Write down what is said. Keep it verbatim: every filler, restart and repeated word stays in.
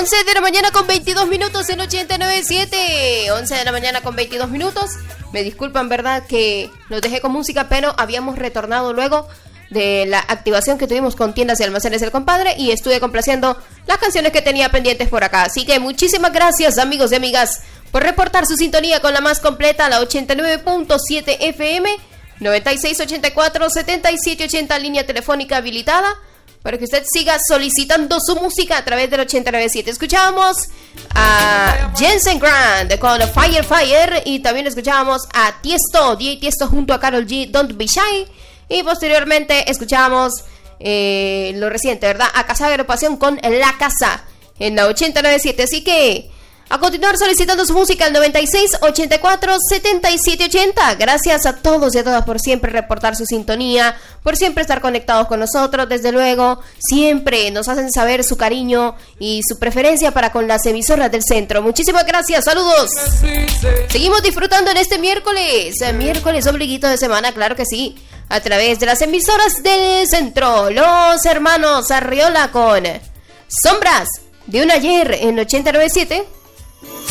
once de la mañana con veintidós minutos en ochenta y nueve punto siete. once de la mañana con veintidós minutos. Me disculpan, verdad, que los dejé con música, pero habíamos retornado luego de la activación que tuvimos con Tiendas y Almacenes del Compadre y estuve complaciendo las canciones que tenía pendientes por acá. Así que muchísimas gracias, amigos y amigas, por reportar su sintonía con la más completa, la ochenta y nueve punto siete F M, noventa y seis ochenta y cuatro setenta y siete ochenta, línea telefónica habilitada, para que usted siga solicitando su música a través del ochenta y nueve punto siete. Escuchábamos a Jensen Grant con Fire Fire y también escuchábamos a Tiesto, D J Tiesto junto a Karol G, Don't Be Shy. Y posteriormente escuchábamos eh, lo reciente, ¿verdad? A Casa de Agrupación con La Casa en la ochenta y nueve punto siete. Así que a continuar solicitando su música al noventa y seis ochenta y cuatro setenta y siete ochenta. Gracias a todos y a todas por siempre reportar su sintonía, por siempre estar conectados con nosotros. Desde luego, siempre nos hacen saber su cariño y su preferencia para con las emisoras del centro. Muchísimas gracias, saludos. Seguimos disfrutando en este miércoles, miércoles ombliguito de semana, claro que sí, a través de las emisoras del centro. Los hermanos Arriola con Sombras de un ayer en ochenta y nueve punto siete.